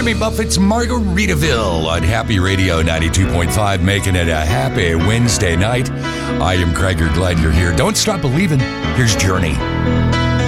Jimmy Buffett's Margaritaville on Happy Radio 92.5, making it a happy Wednesday night. I am Craig, you're glad you're here. Don't stop believing. Here's Journey.